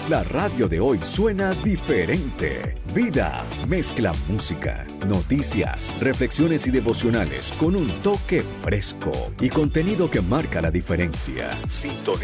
La radio de hoy suena diferente. Vida mezcla música, noticias, reflexiones y devocionales con un toque fresco y contenido que marca la diferencia. Sintoniza